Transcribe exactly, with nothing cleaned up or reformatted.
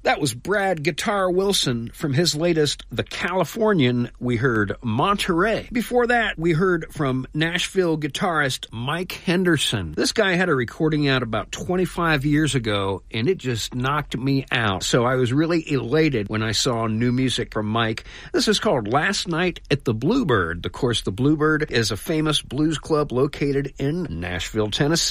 That was Brad Guitar Wilson from his latest, The Californian. We heard Monterey. Before that, we heard from Nashville guitarist Mike Henderson. This guy had a recording out about twenty-five years ago, and it just knocked me out. So I was really elated when I saw new music from Mike. This is called Last Night at the Bluebird. Of course, the Bluebird is a famous blues club located in Nashville, Tennessee.